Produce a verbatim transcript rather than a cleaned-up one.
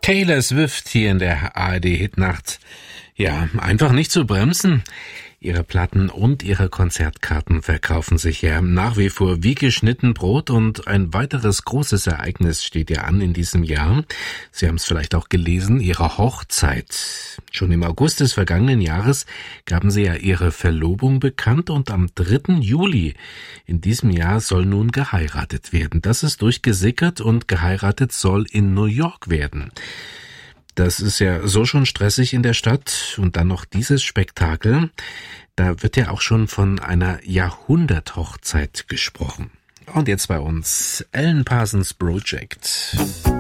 Taylor Swift hier in der A R D-Hitnacht. Ja, einfach nicht zu bremsen. Ihre Platten und ihre Konzertkarten verkaufen sich ja nach wie vor wie geschnitten Brot und ein weiteres großes Ereignis steht ja an in diesem Jahr. Sie haben es vielleicht auch gelesen, ihre Hochzeit. Schon im August des vergangenen Jahres gaben sie ja ihre Verlobung bekannt und am dritten Juli in diesem Jahr soll nun geheiratet werden. Das ist durchgesickert und geheiratet soll in New York werden. Das ist ja so schon stressig in der Stadt und dann noch dieses Spektakel. Da wird ja auch schon von einer Jahrhunderthochzeit gesprochen. Und jetzt bei uns Alan Parsons Project.